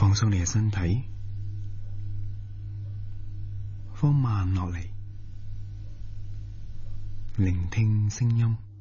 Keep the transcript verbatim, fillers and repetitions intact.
放鬆你嘅身體，放慢落嚟，聆聽聲音。